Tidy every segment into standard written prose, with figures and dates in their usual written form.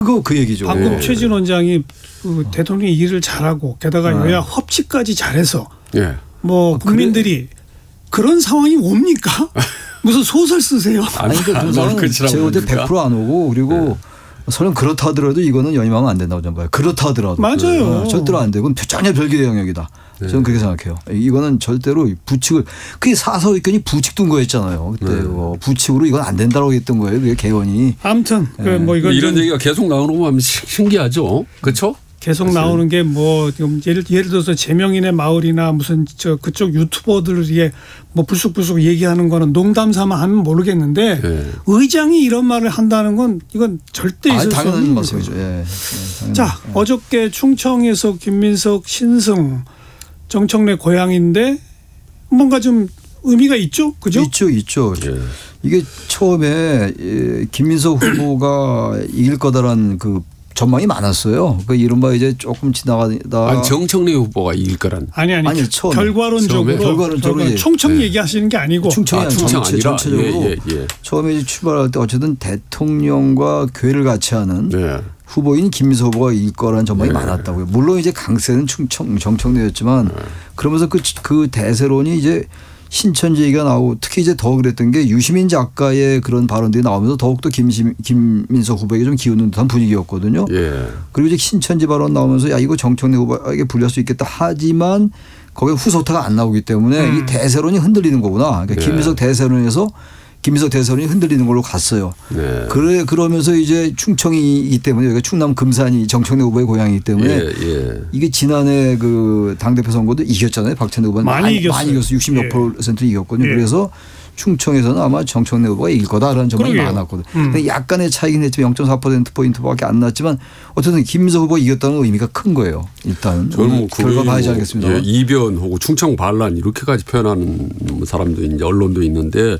그 얘기죠. 방금 최진 원장이 그 대통령이 일을 잘하고 게다가 여야 협치까지 잘해서 뭐 국민들이 그런 상황이 옵니까? 무슨 소설 쓰세요? 아니 그러니까 제어대 100% 안 오고 그리고 설령 그렇다 하더라도 이거는 연임하면 안 된다고 저는 봐요. 그렇다 하더라도. 맞아요. 절대로 안 되고 전혀 별개의 영역이다. 저는 그렇게 생각해요. 이거는 절대로 부칙을 그게 사서 의견이 부칙 둔 거였잖아요. 그때 부칙으로 이건 안 된다고 했던 거예요. 그게 개헌이. 아무튼 뭐 이건 이런 얘기가 계속 나오는 거 하면 신기하죠. 그렇죠? 계속 나오는 게 뭐 예를 들어서 재명인의 마을이나 무슨 그쪽 유튜버들이 뭐 불쑥불쑥 얘기하는 거는 농담 삼아 하면 모르겠는데 의장이 이런 말을 한다는 건 이건 절대 있을 수 없는 말씀이죠. 자, 어저께 충청에서 김민석 신승 정청래 고향인데 뭔가 좀 의미가 있죠, 그죠? 있죠. 이게 처음에 김민석 후보가 이길 거다라는 그 전망이 많았어요. 그 이른바 이제 조금 지나가다. 아니 정청래 후보가 이길 거란. 아니 결과론적으로 총청 얘기하시는 게 아니고. 충청 아니라 전체적으로 처음에 출발할 때 어쨌든 대통령과 궤를 같이 하는 후보인 김민석 후보가 이길 거라는 전망이 많았다고요. 물론 이제 강세는 정청래였지만 그러면서 그 대세론이 이제 신천지 얘기가 나오고 특히 이제 더 그랬던 게 유시민 작가의 그런 발언들이 나오면서 더욱더 김민석 후보에게 좀 기우는 듯한 분위기였거든요. 그리고 이제 신천지 발언 나오면서 야 이거 정청래 후보에게 불리할 수 있겠다 하지만 거기에 후소타가 안 나오기 때문에 이 대세론이 흔들리는 거구나. 그러니까 김민석 대세론이 흔들리는 걸로 갔어요. 그러면서 이제 충청이기 때문에 여기가 충남 금산이 정청래 후보의 고향이기 때문에 이게 지난해 그 당대표 선거도 이겼잖아요. 박찬대 후보는 많이 이겼어요. 60몇 % 이겼거든요. 그래서 충청에서는 아마 정청래 후보가 이길 거다라는 전망이 많았거든요. 근데 약간의 차이긴 했지만 0.4%포인트밖에 안 났지만 어쨌든 김민석 후보가 이겼다는 의미가 큰 거예요. 일단 저는 결과 봐야지 알겠습니다. 이변 혹은 충청 반란 이렇게까지 표현하는 사람도 이제 언론도 있는데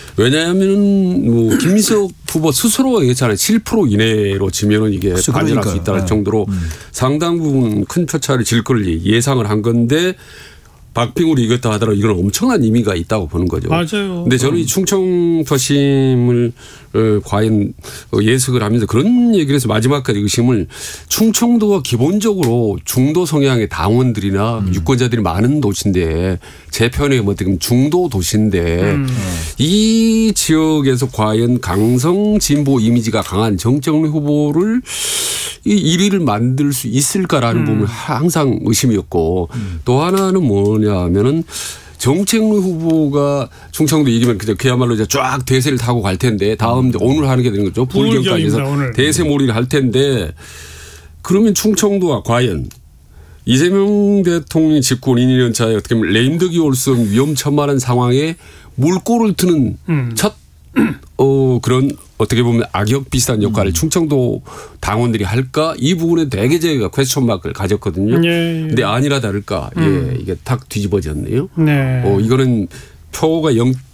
왜냐하면 뭐 김민석 후보 스스로가 얘기했잖아요. 7% 이내로 지면은 이게 반전할 수 있다는 정도로 상당 부분 큰 표차를 질 걸 예상을 한 건데 박빙으로 이겼다 하더라도 이건 엄청난 의미가 있다고 보는 거죠. 맞아요. 근데 저는 이 충청 표심을 과연 예측을 하면서 그런 얘기를 해서 마지막까지 의심을 충청도가 기본적으로 중도 성향의 당원들이나 유권자들이 많은 도시인데 제 편에 뭐 지금 중도 도시인데 이 지역에서 과연 강성 진보 이미지가 강한 정청래 후보를 이 1위를 만들 수 있을까라는 부분을 항상 의심이었고 또 하나는 뭐냐면은 정청래 후보가 충청도 이기면 그야말로 이제 쫙 대세를 타고 갈 텐데 다음 오늘 하는 게 되는 거죠. 불경까지 해서 대세몰이를 할 텐데 그러면 충청도가 과연 이재명 대통령이 집권 2년 차에 어떻게 보면 레임덕이 올 수 없는 위험천만한 상황에 물꼬를 트는 첫 그런 어떻게 보면 악역 비슷한 역할을 충청도 당원들이 할까 이 부분에 되게 제가 퀘스천 마크를 가졌거든요. 근데 아니라 다를까 이게 탁 뒤집어졌네요. 이거는 표가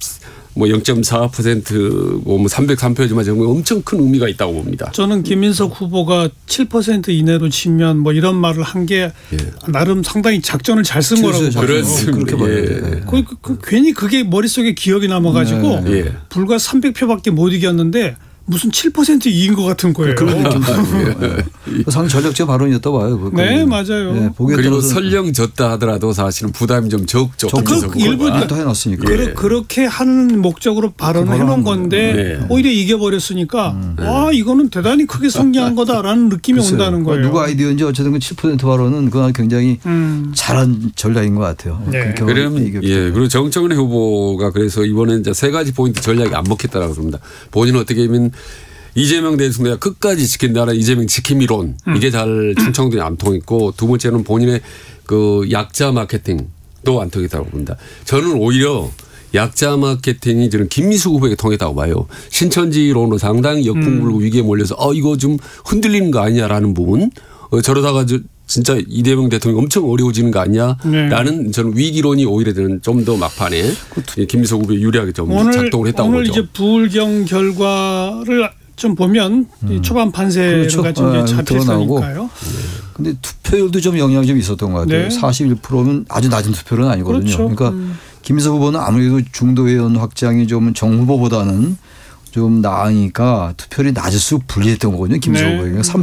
0.4% 뭐 303표지만 정말 엄청 큰 의미가 있다고 봅니다. 저는 김민석 후보가 7% 이내로 지면 뭐 이런 말을 한 게 나름 상당히 작전을 잘 쓴 거라고 봐요. 그렇습니다. 괜히 그게 머릿속에 기억이 남아가지고 불과 300표밖에 못 이겼는데 무슨 7% 이긴 것 같은 거예요. 그런 느낌이에요. 상당히 전략적 발언이었다고 봐요. 네, 맞아요. 그리고 설령 졌다 하더라도 사실은 부담이 좀 적죠. 일부 해놨으니까. 그렇게 하는 목적으로 발언을 해놓은 건데 오히려 이겨버렸으니까 이거는 대단히 크게 승리한 거다라는 느낌이 온다는 거예요. 누가 아이디어인지 어쨌든 그 7% 발언은 그건 굉장히 잘한 전략인 것 같아요. 그리고 정청래 후보가 그래서 이번에 이제 세 가지 포인트 전략이 안 먹혔다라고 합니다. 본인은 어떻게 보면 이재명 대통령이 끝까지 지킨다는 이재명 지킴이론 이게 잘 충청도에 안 통했고 두 번째는 본인의 그 약자 마케팅도 안 통했다고 봅니다. 저는 오히려 약자 마케팅이 저는 김민석 후보에게 통했다고 봐요. 신천지론으로 상당히 역풍불고 위기에 몰려서 이거 좀 흔들리는 거 아니냐라는 부분 저러다가 진짜 이재명 대통령이 엄청 어려워지는 거 아니냐라는 저는 위기론이 오히려 좀 더 막판에 김민석 후보에 유리하게 좀 작동을 했다고 오늘 보죠. 이제 부울경 결과를 좀 보면 초반 판세가 좀 잡혔으니까요. 그런데 투표율도 좀 영향이 좀 있었던 것 같아요. 41%는 아주 낮은 투표율은 아니거든요. 그렇죠. 그러니까 김민석 후보는 아무래도 중도 의원 확장이 좀 정 후보보다는 좀 나으니까 투표율이 낮을수록 불리했던 거거든요. 김민석 후보에게.